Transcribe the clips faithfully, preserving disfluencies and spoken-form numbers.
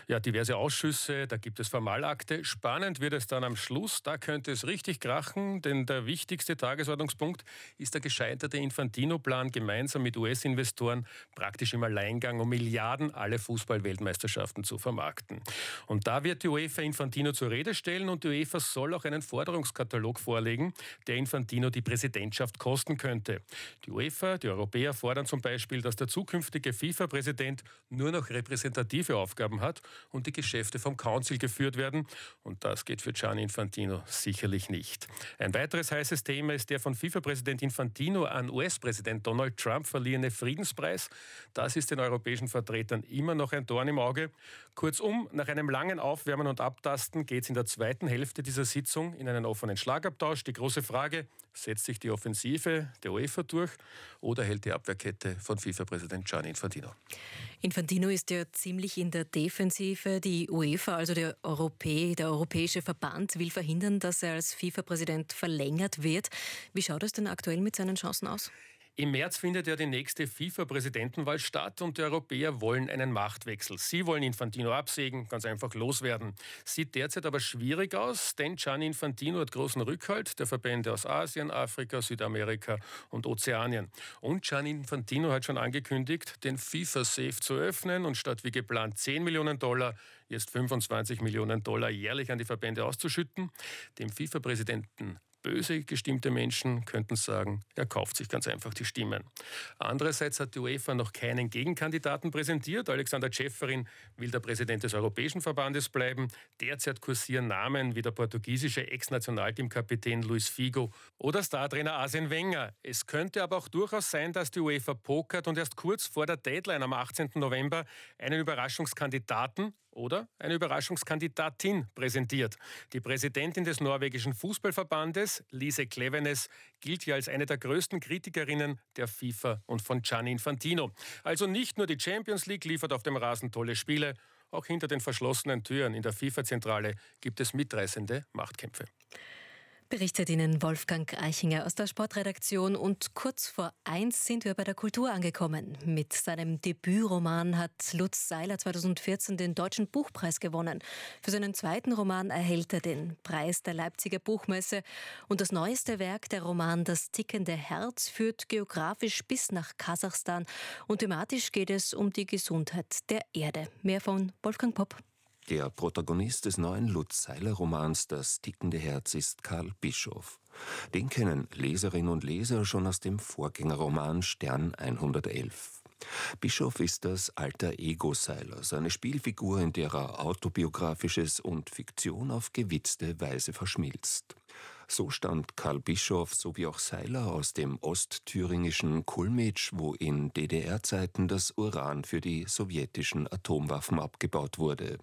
Ja, diverse Ausschüsse, da gibt es Formalakte. Spannend wird es dann am Schluss, da könnte es richtig krachen, denn der wichtigste Tagesordnungspunkt ist der gescheiterte Infantino-Plan, gemeinsam mit U S-Investoren praktisch im Alleingang um Milliarden alle Fußball-Weltmeisterschaften zu vermarkten. Und da wird die UEFA Infantino zur Rede stellen und die UEFA soll auch einen Forderungskatalog vorlegen, der Infantino die Präsidentschaft kosten könnte. Die UEFA, die Europäer fordern zum Beispiel, dass der zukünftige FIFA-Präsident nur noch repräsentative Aufgaben hat und die Geschäfte vom Council geführt werden. Und das geht für Gianni Infantino sicherlich nicht. Ein weiteres heißes Thema ist der von FIFA-Präsident Infantino an U S-Präsident Donald Trump verliehene Friedenspreis. Das ist den europäischen Vertretern immer noch ein Dorn im Auge. Kurzum, nach einem langen Aufwärmen und Abtasten geht es in der zweiten Hälfte dieser Sitzung in einen offenen Schlagabtausch. Die große Frage, setzt sich die Offensive der UEFA durch oder hält die Abwehrkette von FIFA-Präsident Gianni Infantino? Infantino ist ja ziemlich in der Defensive. Die UEFA, also der, Europä, der Europäische Verband, will verhindern, dass er als FIFA-Präsident verlängert wird. Wie schaut es denn aktuell mit seinen Chancen aus? Im März findet ja die nächste FIFA-Präsidentenwahl statt und die Europäer wollen einen Machtwechsel. Sie wollen Infantino absägen, ganz einfach loswerden. Sieht derzeit aber schwierig aus, denn Gianni Infantino hat großen Rückhalt der Verbände aus Asien, Afrika, Südamerika und Ozeanien. Und Gianni Infantino hat schon angekündigt, den FIFA-Safe zu öffnen und statt wie geplant zehn Millionen Dollar jetzt fünfundzwanzig Millionen Dollar jährlich an die Verbände auszuschütten. Dem FIFA-Präsidenten böse gestimmte Menschen könnten sagen, er kauft sich ganz einfach die Stimmen. Andererseits hat die UEFA noch keinen Gegenkandidaten präsentiert. Alexander Ceferin will der Präsident des Europäischen Verbandes bleiben. Derzeit kursieren Namen wie der portugiesische Ex-Nationalteamkapitän Luis Figo oder Startrainer Arsene Wenger. Es könnte aber auch durchaus sein, dass die UEFA pokert und erst kurz vor der Deadline am achtzehnten November einen Überraschungskandidaten oder eine Überraschungskandidatin präsentiert. Die Präsidentin des norwegischen Fußballverbandes, Lise Klevenes, gilt hier als eine der größten Kritikerinnen der FIFA und von Gianni Infantino. Also nicht nur die Champions League liefert auf dem Rasen tolle Spiele, auch hinter den verschlossenen Türen in der FIFA-Zentrale gibt es mitreißende Machtkämpfe. Berichtet Ihnen Wolfgang Eichinger aus der Sportredaktion. Und kurz vor eins sind wir bei der Kultur angekommen. Mit seinem Debütroman hat Lutz Seiler zweitausendvierzehn den Deutschen Buchpreis gewonnen. Für seinen zweiten Roman erhält er den Preis der Leipziger Buchmesse. Und das neueste Werk, der Roman Das tickende Herz, führt geografisch bis nach Kasachstan. Und thematisch geht es um die Gesundheit der Erde. Mehr von Wolfgang Popp. Der Protagonist des neuen Lutz-Seiler-Romans Das tickende Herz ist Karl Bischof. Den kennen Leserinnen und Leser schon aus dem Vorgängerroman Stern hundertelf. Bischof ist das alter Ego Seilers, eine Spielfigur, in der er Autobiografisches und Fiktion auf gewitzte Weise verschmilzt. So stammt Karl Bischof sowie auch Seiler aus dem ostthüringischen Kulmitsch, wo in D D R-Zeiten das Uran für die sowjetischen Atomwaffen abgebaut wurde.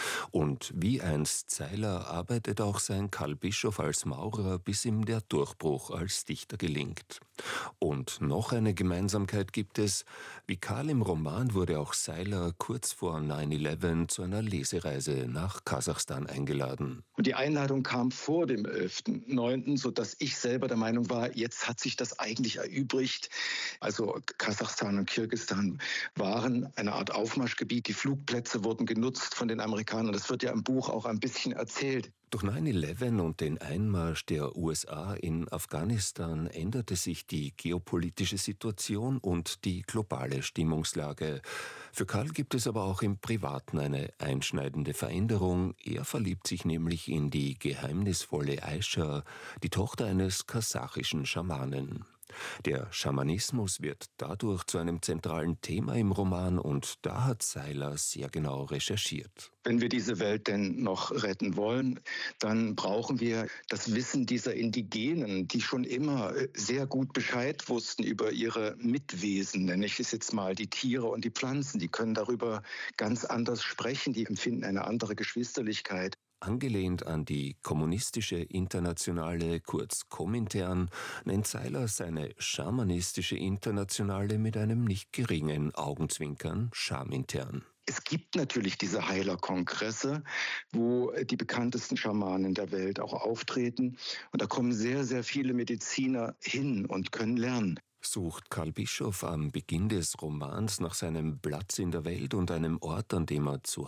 Und wie einst Seiler arbeitet auch sein Karl Bischof als Maurer, bis ihm der Durchbruch als Dichter gelingt. Und noch eine Gemeinsamkeit gibt es: Wie Karl im Roman wurde auch Seiler kurz vor neun elf zu einer Lesereise nach Kasachstan eingeladen. Und die Einladung kam vor dem elften neunten, sodass ich selber der Meinung war, jetzt hat sich das eigentlich erübrigt. Also Kasachstan und Kirgisistan waren eine Art Aufmarschgebiet. Die Flugplätze wurden genutzt von den Amerikanern. Das wird ja im Buch auch ein bisschen erzählt. Durch neun elf und den Einmarsch der U S A in Afghanistan änderte sich die geopolitische Situation und die globale Stimmungslage. Für Karl gibt es aber auch im Privaten eine einschneidende Veränderung. Er verliebt sich nämlich in die geheimnisvolle Aisha, die Tochter eines kasachischen Schamanen. Der Schamanismus wird dadurch zu einem zentralen Thema im Roman und da hat Seiler sehr genau recherchiert. Wenn wir diese Welt denn noch retten wollen, dann brauchen wir das Wissen dieser Indigenen, die schon immer sehr gut Bescheid wussten über ihre Mitwesen, nenne ich es jetzt mal, die Tiere und die Pflanzen. Die können darüber ganz anders sprechen, die empfinden eine andere Geschwisterlichkeit. Angelehnt an die kommunistische Internationale, kurz Komintern, nennt Seiler seine schamanistische Internationale mit einem nicht geringen Augenzwinkern Schamintern. Es gibt natürlich diese Heilerkongresse, wo die bekanntesten Schamanen der Welt auch auftreten. Und da kommen sehr, sehr viele Mediziner hin und können lernen. Sucht Karl Bischof am Beginn des Romans nach seinem Platz in der Welt und einem Ort, an dem er zu